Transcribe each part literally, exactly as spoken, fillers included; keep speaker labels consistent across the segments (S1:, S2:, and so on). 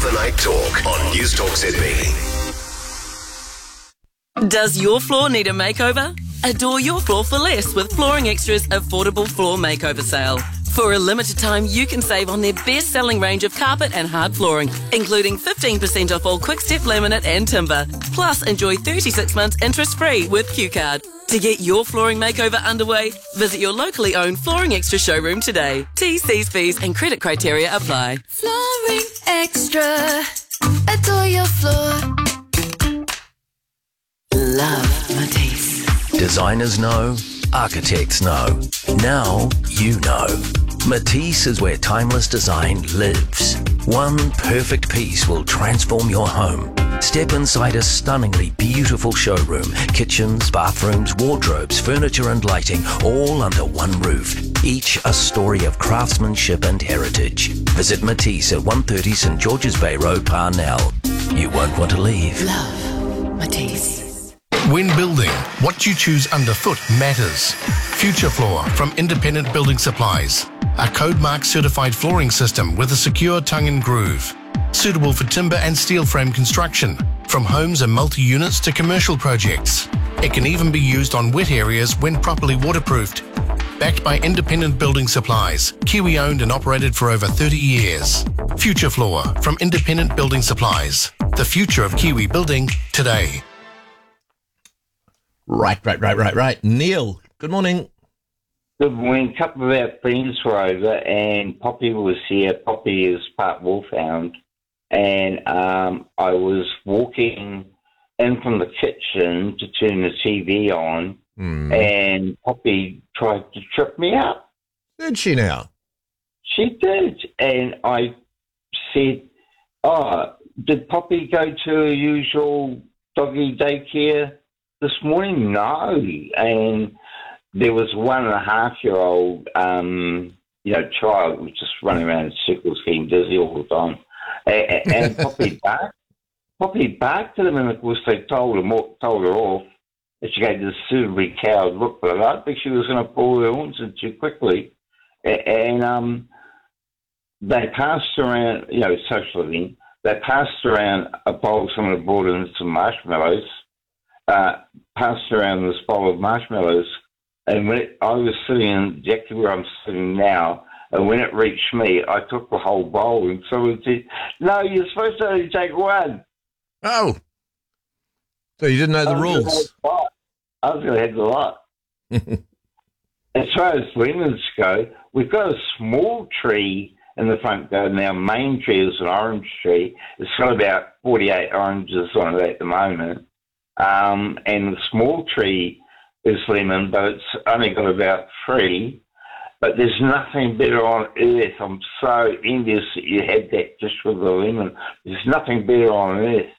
S1: Overnight Talk on News Talk Sydney.
S2: Does your floor need a makeover? Adore your floor for less with Flooring Extra's affordable floor makeover sale. For a limited time, you can save on their best-selling range of carpet and hard flooring, including fifteen percent off all Quickstep laminate and timber. Plus, enjoy thirty-six months interest-free with Q Card. To get your flooring makeover underway, visit your locally owned Flooring Extra showroom today. T's, C's, fees and credit criteria apply.
S3: Flooring Extra. Adore your floor.
S2: Love Matisse.
S4: Designers know, architects know. Now you know. Matisse is where timeless design lives. One perfect piece will transform your home. Step inside a stunningly beautiful showroom. Kitchens, bathrooms, wardrobes, furniture and lighting, all under one roof. Each a story of craftsmanship and heritage. Visit Matisse at one thirty St George's Bay Road, Parnell. You won't want to leave.
S2: Love Matisse.
S5: When building, what you choose underfoot matters. Future Floor from Independent Building Supplies. A Code Mark certified flooring system with a secure tongue and groove. Suitable for timber and steel frame construction, from homes and multi-units to commercial projects. It can even be used on wet areas when properly waterproofed. Backed by Independent Building Supplies, Kiwi owned and operated for over thirty years. Future Floor from Independent Building Supplies. The future of Kiwi building today.
S6: Right, right, right, right, right. Neil, good morning.
S7: Good morning. A couple of our friends were over and Poppy was here. Poppy is part wolfhound. And um, I was walking in from the kitchen to turn the T V on mm. and Poppy tried to trip me up.
S6: Did she now?
S7: She did. And I said, oh, did Poppy go to her usual doggy daycare this morning? No. And there was one and a half year old, um, you know, child who was just running around in circles getting dizzy all the time. And, and Poppy barked. Poppy barked at them, and of course they told her, told her off. And she gave this suitably cowed look, but I don't think she was going to pull her horns in too quickly. And, and um, they passed around, you know, socially, they passed around a bowl, someone had brought in some marshmallows, uh, passed around this bowl of marshmallows. And when it, I was sitting exactly where I'm sitting now, and when it reached me, I took the whole bowl, and someone said, no, you're supposed to only take one.
S6: Oh. So you didn't know the rules.
S7: I was going to have the lot. As far as lemons go, we've got a small tree in the front garden. Our main tree is an orange tree. It's got about forty-eight oranges on it at the moment. Um, and the small tree is lemon, but it's only got about three. But there's nothing better on earth. I'm so envious that you had that just with the lemon. There's nothing better on earth.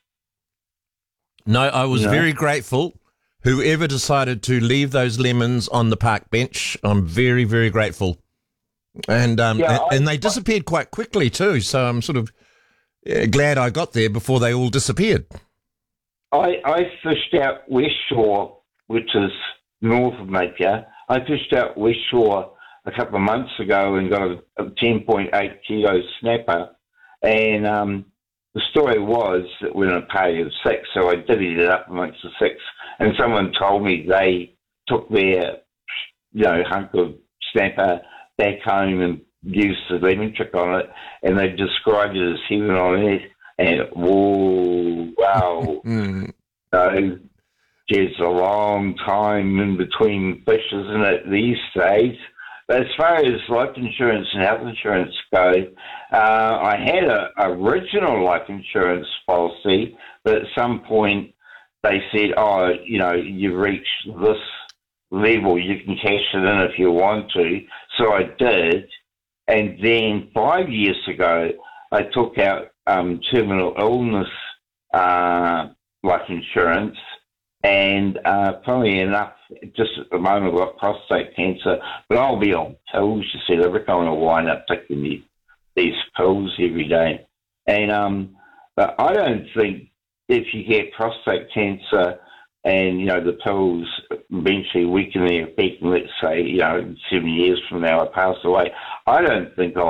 S6: No, I was
S7: you know?
S6: very grateful. Whoever decided to leave those lemons on the park bench, I'm very, very grateful. And um,
S7: yeah,
S6: and,
S7: I,
S6: and they disappeared quite quickly too, so I'm sort of uh, glad I got there before they all disappeared. I,
S7: I fished out West Shore, which is north of Napier. I fished out West Shore a couple of months ago and got a, a ten point eight kilo snapper. And um, the story was that we're in a party of six, so I divvied it up amongst the six. And someone told me they took their, you know, hunk of snapper back home and used the lemon trick on it, and they described it as heaven on earth. And whoa, wow.
S6: mm.
S7: So there's a long time in between fish, isn't it, these days? But as far as life insurance and health insurance go, uh, I had an original life insurance policy, but at some point they said, oh, you know, you've reached this level, you can cash it in if you want to. So I did. And then five years ago, I took out um, terminal illness uh, life insurance. And uh, funnily enough, just at the moment I've got prostate cancer, but I'll be on pills, you see. I reckon I'm going to wind up taking these, these pills every day. And um, but I don't think if you get prostate cancer and, you know, the pills eventually weaken their effect, and let's say, you know, seven years from now I pass away, I don't think I'll